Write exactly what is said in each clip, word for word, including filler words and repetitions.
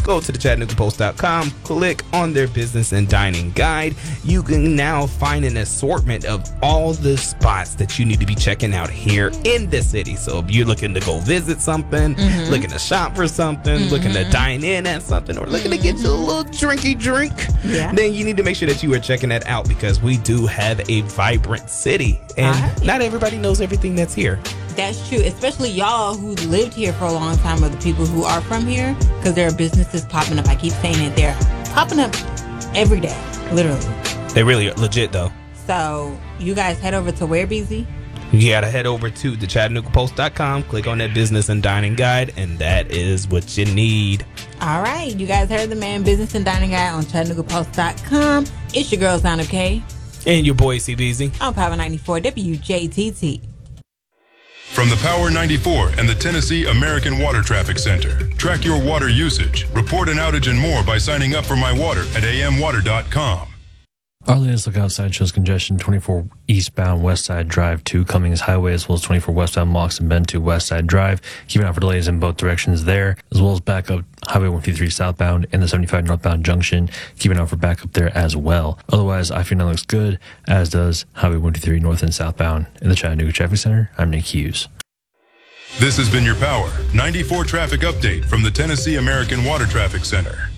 go to the chattanooga post dot com, click on their business and dining guide. You can now find an assortment of all the spots that you need to be checking out here in the city. So if you're looking to go visit something, mm-hmm. looking to shop for something, mm-hmm. looking to dine in at something, or looking mm-hmm. to get you a little drinky drink, yeah. then you need to make sure that you are checking that out, because we do have a vibrant city, and right. not everybody knows everything that's here. That's true, especially y'all who lived here for a long time, or the people who are from here, because there are businesses popping up. I keep saying it. They're popping up every day, literally. They really are legit, though. So you guys head over to where, B Z? You got to head over to the chattanooga post dot com, click on that business and dining guide, and that is what you need. All right. You guys heard the man, business and dining guide on chattanooga post dot com. It's your girl, Sound Okay. And your boy, C B Z. On Power ninety-four W J T T. From the Power ninety-four and the Tennessee American Water Traffic Center. Track your water usage, report an outage and more by signing up for My Water at a m water dot com. Our latest look outside shows congestion twenty-four eastbound West Side Drive to Cummings Highway, as well as twenty-four westbound Moxon Bend to West Side Drive. Keep an eye for delays in both directions there, as well as backup Highway one fifty-three southbound and the seventy-five northbound junction. Keep an eye for backup there as well. Otherwise, I fifty-nine looks good, as does Highway one fifty-three north and southbound. In the Chattanooga Traffic Center, I'm Nick Hughes. This has been your Power ninety-four traffic update from the Tennessee American Water Traffic Center.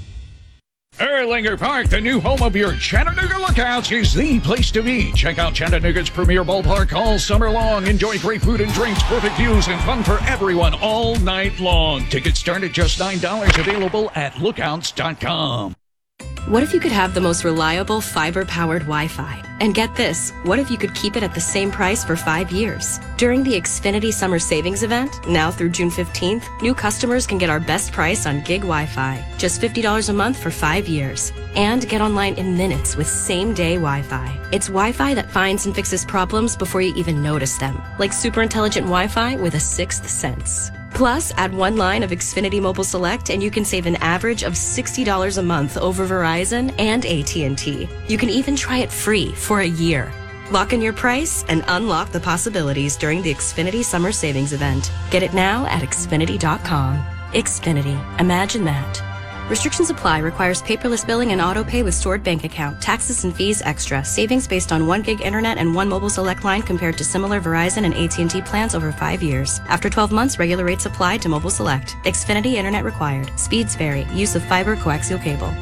Erlanger Park, the new home of your Chattanooga Lookouts, is the place to be. Check out Chattanooga's premier ballpark all summer long. Enjoy great food and drinks, perfect views, and fun for everyone all night long. Tickets start at just nine dollars, available at lookouts dot com. What if you could have the most reliable fiber-powered Wi-Fi? And get this, what if you could keep it at the same price for five years? During the Xfinity Summer Savings Event, now through June fifteenth, new customers can get our best price on gig Wi-Fi, just fifty dollars a month for five years. And get online in minutes with same-day Wi-Fi. It's Wi-Fi that finds and fixes problems before you even notice them, like super intelligent Wi-Fi with a sixth sense. Plus, add one line of Xfinity Mobile Select and you can save an average of sixty dollars a month over Verizon and A T and T. You can even try it free for a year. Lock in your price and unlock the possibilities during the Xfinity Summer Savings Event. Get it now at xfinity dot com. Xfinity. Imagine that. Restrictions apply. Requires paperless billing and auto pay with stored bank account. Taxes and fees extra. Savings based on one gig internet and one mobile select line compared to similar Verizon and A T and T plans over five years. After twelve months, regular rates apply to mobile select. Xfinity internet required. Speeds vary. Use of fiber coaxial cable.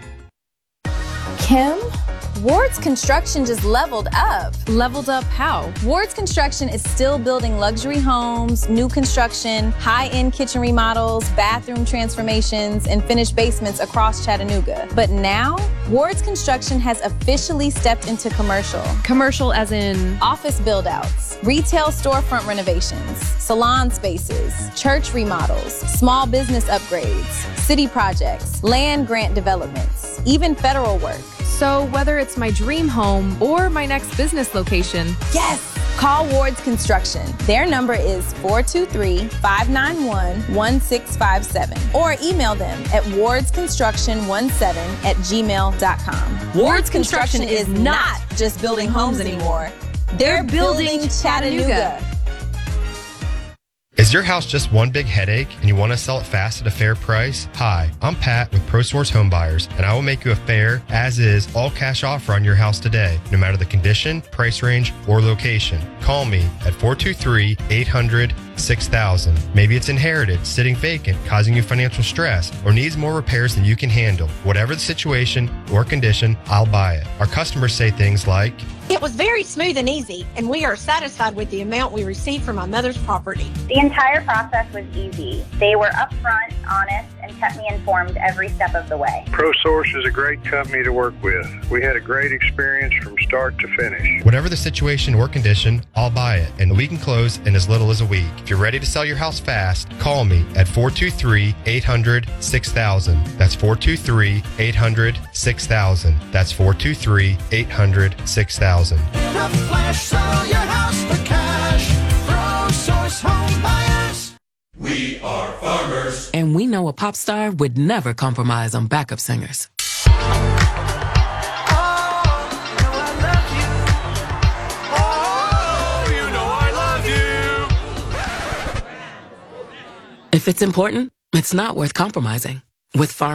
Kim? Ward's Construction just leveled up. Leveled up how? Ward's Construction is still building luxury homes, new construction, high-end kitchen remodels, bathroom transformations, and finished basements across Chattanooga. But now, Ward's Construction has officially stepped into commercial. Commercial as in? Office build-outs, retail storefront renovations, salon spaces, church remodels, small business upgrades, city projects, land grant developments, even federal work. So whether it's my dream home or my next business location. Yes! Call Ward's Construction. Their number is four two three, five nine one, one six five seven or email them at wards construction seventeen at gmail dot com. Ward's Construction is not just building homes anymore. They're building Chattanooga. Is your house just one big headache and you want to sell it fast at a fair price? Hi, I'm Pat with ProSource Home Buyers, and I will make you a fair, as-is, all-cash offer on your house today, no matter the condition, price range, or location. Call me at four two three, eight hundred, six thousand. Maybe it's inherited, sitting vacant, causing you financial stress, or needs more repairs than you can handle. Whatever the situation or condition, I'll buy it. Our customers say things like, "It was very smooth and easy, and we are satisfied with the amount we received from my mother's property." The entire process was easy. They were upfront, honest, and kept me informed every step of the way. ProSource is a great company to work with. We had a great experience from start to finish. Whatever the situation or condition, I'll buy it, and we can close in as little as a week. If you're ready to sell your house fast, call me at four two three, eight hundred, six thousand. That's four two three, eight hundred, six thousand. That's four two three, eight hundred, six thousand. In a flash, sell your house for cash. ProSource Home Buyers. We are farmers. And we know a pop star would never compromise on backup singers. If it's important, it's not worth compromising. With farm